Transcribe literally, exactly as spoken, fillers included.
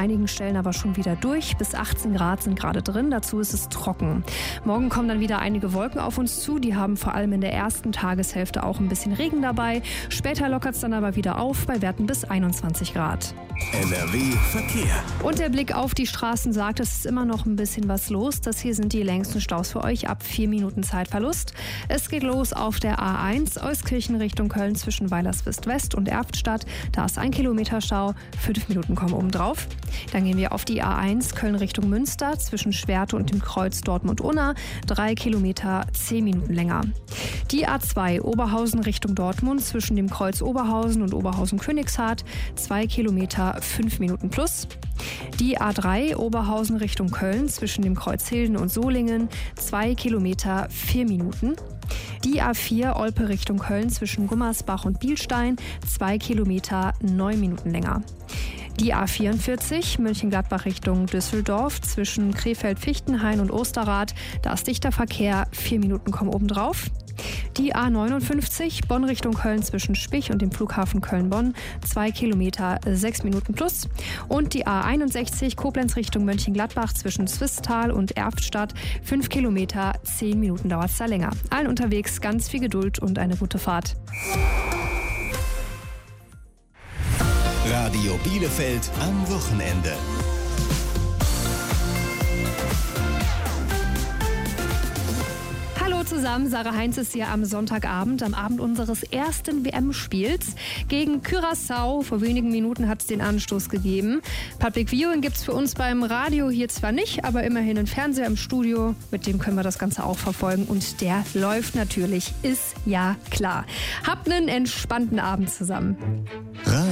einigen Stellen aber schon wieder durch. Bis achtzehn Grad sind gerade drin, dazu ist es trocken. Morgen kommen dann wieder einige Wolken auf uns zu, die haben vor allem in der ersten Tageshälfte auch ein bisschen Regen dabei. Später lockert es dann aber wieder auf bei Werten bis einundzwanzig Grad. N R W Verkehr. Und der Blick auf die Straßen sagt, es ist immer noch ein bisschen was los. Das hier sind die längsten Staus für euch ab vier Minuten Zeitverlust. Es geht los auf der A eins Euskirchen Richtung Köln zwischen Weilerswist West und Erftstadt. Da ist ein Kilometer Stau, fünf Minuten kommen oben drauf. Dann gehen wir auf die A eins Köln Richtung Münster zwischen Schwerte und dem Kreuz Dortmund-Unna. Drei Kilometer, zehn Minuten länger. Die A zwei Oberhausen Richtung Dortmund zwischen dem Kreuz Oberhausen und Oberhausen-Königshardt. Zwei Kilometer, fünf Minuten plus. Die A drei Oberhausen Richtung Köln zwischen dem Kreuz Hilden und Solingen. Zwei Kilometer, vier Minuten. Die A vier Olpe Richtung Köln zwischen Gummersbach und Bielstein. Zwei Kilometer, neun Minuten länger. Die A vierundvierzig Mönchengladbach Richtung Düsseldorf zwischen Krefeld-Fichtenhain und Osterrad. Da ist dichter Verkehr, vier Minuten kommen obendrauf. Die A neunundfünfzig Bonn Richtung Köln zwischen Spich und dem Flughafen Köln-Bonn. Zwei Kilometer, sechs Minuten plus. Und die A einundsechzig Koblenz Richtung Mönchengladbach zwischen Swisttal und Erftstadt. Fünf Kilometer, zehn Minuten dauert es da länger. Allen unterwegs ganz viel Geduld und eine gute Fahrt. Radio Bielefeld am Wochenende. Hallo zusammen, Sarah Heinz ist hier am Sonntagabend, am Abend unseres ersten W M-Spiels gegen Curaçao. Vor wenigen Minuten hat es den Anstoß gegeben. Public Viewing gibt es für uns beim Radio hier zwar nicht, aber immerhin einen Fernseher im Studio, mit dem können wir das Ganze auch verfolgen und der läuft natürlich, ist ja klar. Habt einen entspannten Abend zusammen.